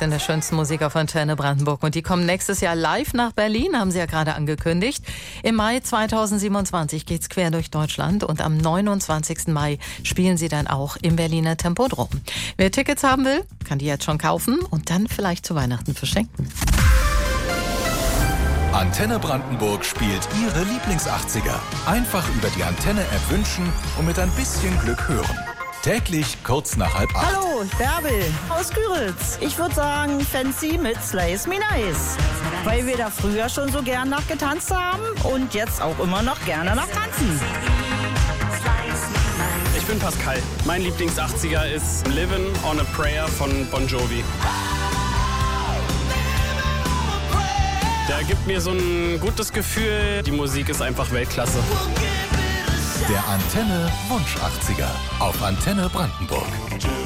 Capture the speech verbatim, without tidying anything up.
in der schönsten Musik auf Antenne Brandenburg. Und die kommen nächstes Jahr live nach Berlin, haben sie ja gerade angekündigt. Im Mai zweitausendsiebenundzwanzig geht's quer durch Deutschland und am neunundzwanzigsten Mai spielen sie dann auch im Berliner Tempodrom. Wer Tickets haben will, kann die jetzt schon kaufen und dann vielleicht zu Weihnachten verschenken. Antenne Brandenburg spielt Ihre Lieblings-achtziger. Einfach über die Antenne-App wünschen und mit ein bisschen Glück hören. Täglich kurz nach halb acht. Hallo, Bärbel aus Küritz. Ich würde sagen Fancy mit Slice Me Nice. Weil wir da früher schon so gern nach getanzt haben und jetzt auch immer noch gerne nach tanzen. Ich bin Pascal. Mein Lieblings-achtziger ist Livin' on a Prayer von Bon Jovi. Der gibt mir so ein gutes Gefühl. Die Musik ist einfach Weltklasse. Der Antenne Wunsch achtziger auf Antenne Brandenburg.